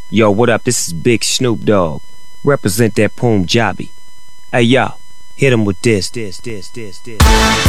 Yo, what up? This is Big Snoop Dogg. Represent that Punjabi. Hey, yo, hit him with this.